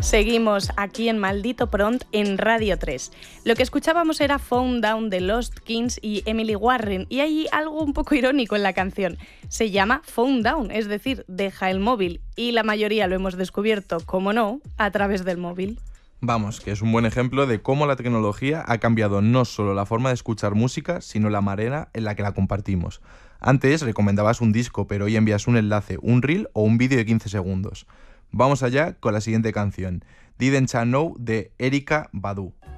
Seguimos aquí en Maldito Pront en Radio 3. Lo que escuchábamos era Phone Down de Lost Kings y Emily Warren, y hay algo un poco irónico en la canción. Se llama Phone Down, es decir, deja el móvil, y la mayoría lo hemos descubierto, como no, a través del móvil. Vamos, que es un buen ejemplo de cómo la tecnología ha cambiado no solo la forma de escuchar música, sino la manera en la que la compartimos. Antes recomendabas un disco, pero hoy envías un enlace, un reel o un vídeo de 15 segundos. Vamos allá con la siguiente canción, Didn't Ya Know de Erykah Badu.